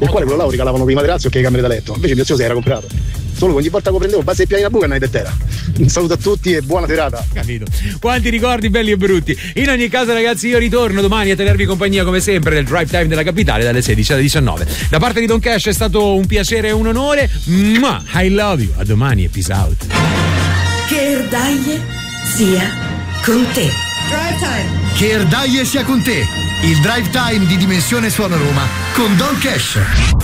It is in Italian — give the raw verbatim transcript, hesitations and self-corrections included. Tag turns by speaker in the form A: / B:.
A: del quale quello là lo regalavano per i materassi o che le camere da letto. Invece mio zio si era comprato. Solo ogni volta che lo prendevo base e piani buca e terra. Un saluto a tutti e buona serata.
B: Capito. Quanti ricordi belli e brutti. In ogni caso ragazzi io ritorno domani a tenervi compagnia come sempre nel drive time della capitale dalle sedici alle diciannove. Da parte di Don Cash è stato un piacere e un onore. Mua, I love you. A domani e peace out.
C: Che Erdaie sia con te.
D: Drive time.
E: Che Erdaie sia con te. Il drive time di Dimensione Suono Roma con Don Cash.